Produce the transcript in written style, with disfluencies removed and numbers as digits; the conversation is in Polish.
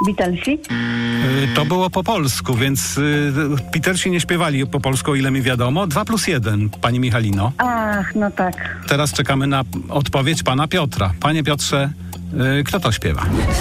Beatlesi? To było po polsku, więc Beatlesi nie śpiewali po polsku, o ile mi wiadomo. 2+1, pani Michalino. Ach, no tak. Teraz czekamy na odpowiedź pana Piotra. Panie Piotrze, kto to śpiewa?